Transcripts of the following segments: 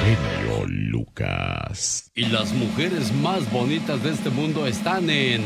genio Lucas. Y las mujeres más bonitas de este mundo están en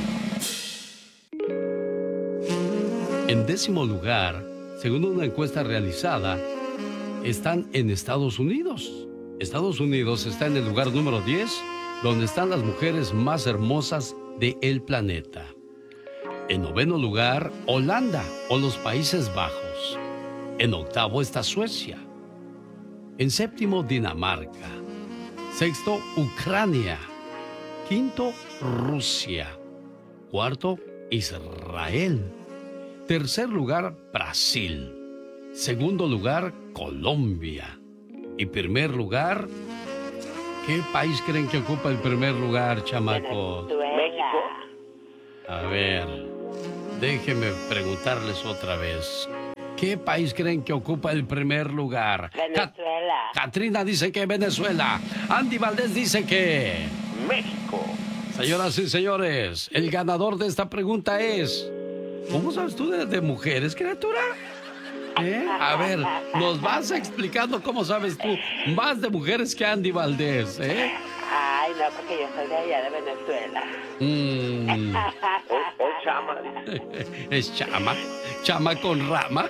10º lugar, según una encuesta realizada, están en Estados Unidos. Estados Unidos está en el lugar número 10, donde están las mujeres más hermosas del planeta. En 9º lugar, Holanda o los Países Bajos. En 8º está Suecia. En 7º, Dinamarca. 6º, Ucrania. 5º, Rusia. 4º, Israel. 3er lugar, Brasil. 2º lugar, Colombia. Y 1er lugar, ¿qué país creen que ocupa el 1er lugar, chamacos? México. A ver, déjenme preguntarles otra vez. ¿Qué país creen que ocupa el 1er lugar? Venezuela. Katrina dice que Venezuela. Andy Valdés dice que México. Señoras y señores, el ganador de esta pregunta es... ¿Cómo sabes tú de mujeres, criatura? A ver, nos vas explicando cómo sabes tú más de mujeres que Andy Valdés, Ay, no, porque yo soy de allá de Venezuela. Es chama. ¿Es chama? ¿Chama con rama?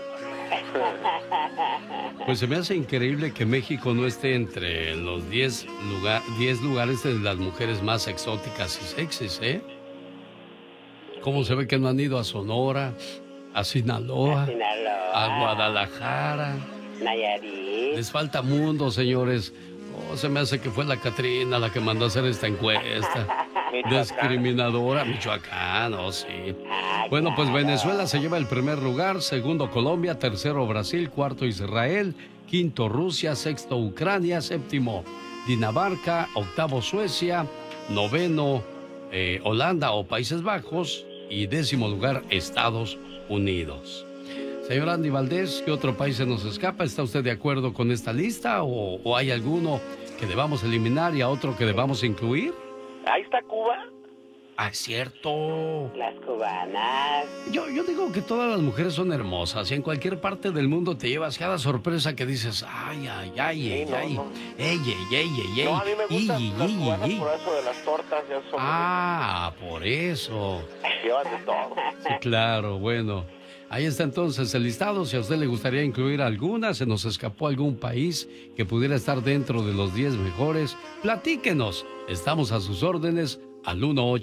Pues se me hace increíble que México no esté entre los 10 lugares de las mujeres más exóticas y sexys, ¿Cómo se ve que no han ido a Sonora, a Sinaloa, a Guadalajara? Nayarit. Les falta mundo, señores. Se me hace que fue la Catrina la que mandó a hacer esta encuesta. Discriminadora. Michoacán, sí. Bueno, pues Venezuela se lleva el 1er lugar, 2º Colombia, 3º Brasil, 4º Israel, 5º Rusia, 6º Ucrania, 7º Dinamarca, 8º Suecia, 9º Holanda o Países Bajos y 10º lugar Estados Unidos. Señor Andy Valdés, ¿qué otro país se nos escapa? ¿Está usted de acuerdo con esta lista o hay alguno que debamos eliminar y a otro que debamos incluir? Ahí está Cuba. Ah, es cierto. Las cubanas. Yo digo que todas las mujeres son hermosas y en cualquier parte del mundo te llevas cada sorpresa que dices, ay, ay, ay, Sí, ay, no, ay, no. ey, ey, ey, ey, No, a mí me gustan las cubanas ey. por eso de las tortas. Ya son Por eso. llevan de todo. Sí, claro, bueno. Ahí está entonces el listado. Si a usted le gustaría incluir alguna, se nos escapó algún país que pudiera estar dentro de los 10 mejores, platíquenos. Estamos a sus órdenes al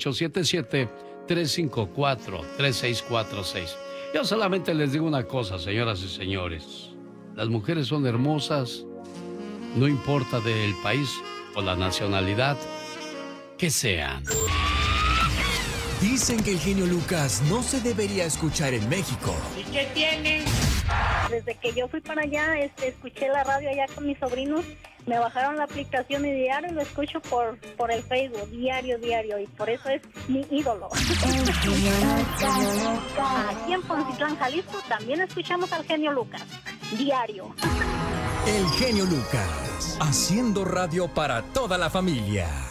1877-354-3646. Yo solamente les digo una cosa, señoras y señores. Las mujeres son hermosas, no importa del país o la nacionalidad que sean. Dicen que el genio Lucas no se debería escuchar en México. ¿Y qué tiene? Desde que yo fui para allá, escuché la radio allá con mis sobrinos, me bajaron la aplicación y diario lo escucho por el Facebook, diario, y por eso es mi ídolo. Aquí en Poncitlán, Jalisco, también escuchamos al genio Lucas, diario. El genio Lucas, haciendo radio para toda la familia.